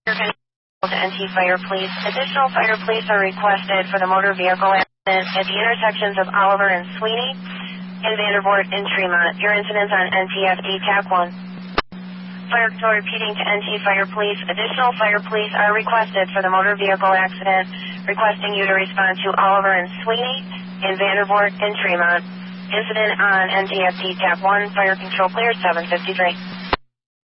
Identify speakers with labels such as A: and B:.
A: To NT Fire Police. Additional fire police are requested for the motor vehicle accident at the intersections of Oliver and Sweeney and Vandervoort in Tremont. Your incidents on NTFD TAC 1. Fire control repeating to NT Fire Police. Additional fire police are requested for the motor vehicle accident, requesting you to respond to Oliver and Sweeney and Vandervoort in Tremont. Incident on NTFD TAC 1. Fire control clear 753.